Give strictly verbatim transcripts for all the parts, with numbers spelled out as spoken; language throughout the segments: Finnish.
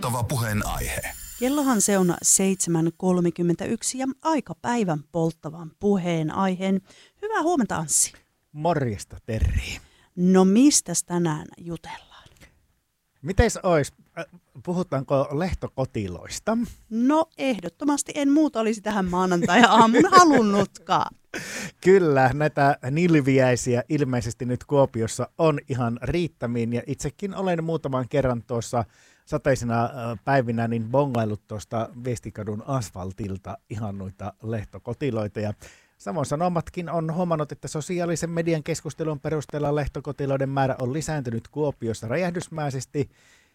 Polttava puheenaihe. Kellohan se on seitsemän kolmekymmentäyksi ja aika päivän polttavan puheenaiheen. Hyvää huomenta, Anssi. Morjesta, Terri. No mistäs tänään jutellaan? Mites ois, puhutaanko lehtokotiloista? No ehdottomasti en muuta olisi tähän maanantai-aamun halunnutkaan. Kyllä, näitä nilviäisiä ilmeisesti nyt Kuopiossa on ihan riittämiin ja itsekin olen muutaman kerran tuossa sateisina päivinä niin bongailut tuosta Viestikadun asfaltilta ihan noita lehtokotiloita ja Savon Sanomatkin on huomannut, että sosiaalisen median keskustelun perusteella lehtokotiloiden määrä on lisääntynyt Kuopiossa räjähdysmäisesti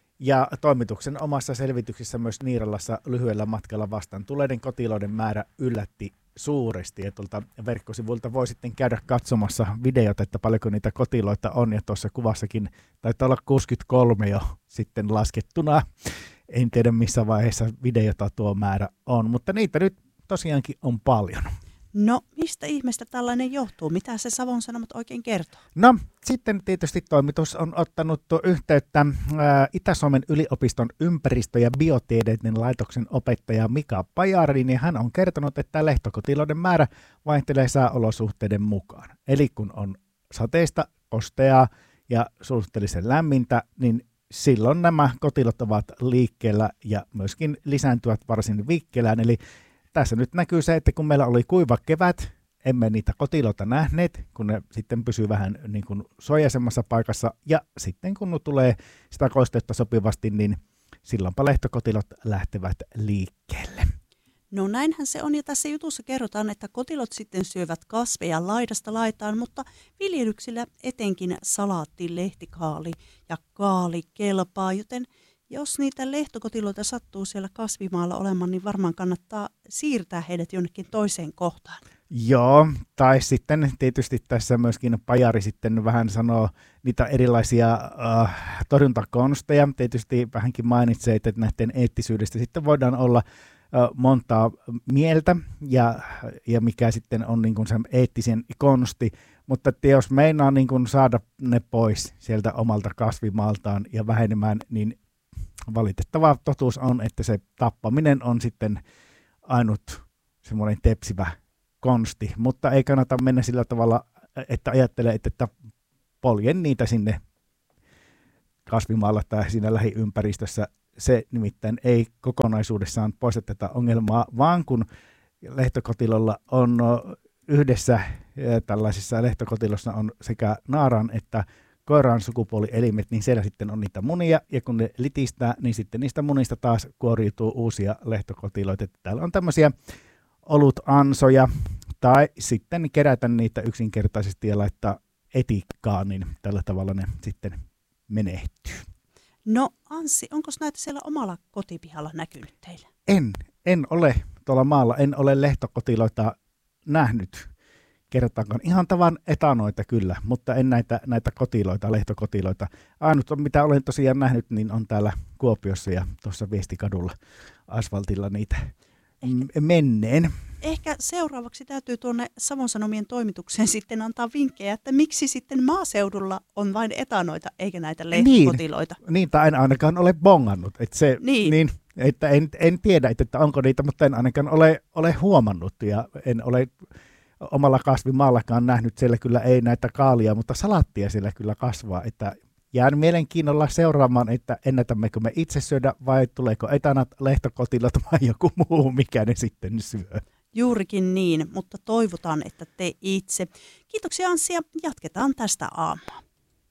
ja toimituksen omassa selvityksessä myös Niiralassa lyhyellä matkalla vastaan tuleiden kotiloiden määrä yllätti suuresti. Ja tuolta verkkosivuilta voi sitten käydä katsomassa videota, että paljonko niitä kotiloita on ja tuossa kuvassakin taitaa olla kuusikymmentäkolme jo sitten laskettuna. En tiedä missä vaiheessa videota tuo määrä on, mutta niitä nyt tosiaankin on paljon. No, mistä ihmeestä tällainen johtuu? Mitä se Savon Sanomat oikein kertoo? No, sitten tietysti toimitus on ottanut yhteyttä ää, Itä-Suomen yliopiston ympäristö- ja biotieteiden laitoksen opettaja Mika Pajariin, ja hän on kertonut, että lehtokotiloiden määrä vaihtelee sääolosuhteiden mukaan. Eli kun on sateista, kosteaa ja suhteellisen lämmintä, niin silloin nämä kotilot ovat liikkeellä ja myöskin lisääntyvät varsin vikkelään, eli tässä nyt näkyy se, että kun meillä oli kuiva kevät, emme niitä kotiloita nähneet, kun ne sitten pysyy vähän niin kuin suojaisemmassa paikassa. Ja sitten kun tulee sitä kosteutta sopivasti, niin silloinpa lehtokotilot lähtevät liikkeelle. No näinhän se on, ja tässä jutussa kerrotaan, että kotilot sitten syövät kasveja laidasta laitaan, mutta viljelyksillä etenkin salaatti, lehtikaali ja kaali kelpaa, joten jos niitä lehtokotiloita sattuu siellä kasvimaalla olemaan, niin varmaan kannattaa siirtää heidät jonnekin toiseen kohtaan. Joo, tai sitten tietysti tässä myöskin Pajari sitten vähän sanoo niitä erilaisia äh, torjuntakonsteja. Tietysti vähänkin mainitsee, että näiden eettisyydestä sitten voidaan olla äh, montaa mieltä ja, ja mikä sitten on niin kuin se eettisen konsti. Mutta että jos meinaa niin kuin saada ne pois sieltä omalta kasvimaaltaan ja vähenemään, niin valitettava totuus on, että se tappaminen on sitten ainut semmoinen tepsivä konsti, mutta ei kannata mennä sillä tavalla, että ajattelee, että poljen niitä sinne kasvimaalla tai siinä lähiympäristössä. Se nimittäin ei kokonaisuudessaan poista tätä ongelmaa, vaan kun lehtokotilolla on yhdessä tällaisissa lehtokotilossa on sekä naaran että koiran sukupuolielimet, niin siellä sitten on niitä munia, ja kun ne litistää, niin sitten niistä munista taas kuoriutuu uusia lehtokotiloita. Täällä on tämmöisiä olutansoja, tai sitten kerätä niitä yksinkertaisesti ja laittaa etikkaan, niin tällä tavalla ne sitten menehtyy. No Anssi, onko näitä siellä omalla kotipihalla näkynyt teillä? En, en ole tuolla maalla, en ole lehtokotiloita nähnyt. Kerrotaankaan ihan tavan etanoita kyllä, mutta en näitä, näitä kotiloita, lehtokotiloita. Ainut mitä olen tosiaan nähnyt, niin on täällä Kuopiossa ja tuossa Viestikadulla asfaltilla niitä ehkä, menneen. Ehkä seuraavaksi täytyy tuonne Savon Sanomien toimitukseen sitten antaa vinkkejä, että miksi sitten maaseudulla on vain etanoita eikä näitä lehtokotiloita. Niin, niin tai en ainakaan ole bongannut. Että se, niin. Niin, että en, en tiedä, että onko niitä, mutta en ainakaan ole, ole huomannut ja en ole omalla kasvimaallakaan nähnyt, siellä kyllä ei näitä kaalia, mutta salaattia siellä kyllä kasvaa, että jään mielenkiinnolla seuraamaan, että ennätämmekö me itse syödä vai tuleeko etanat, lehtokotilot vai joku muu, mikä ne sitten syö. Juurikin niin, mutta toivotaan, että te itse. Kiitoksia Anssi ja jatketaan tästä aamua.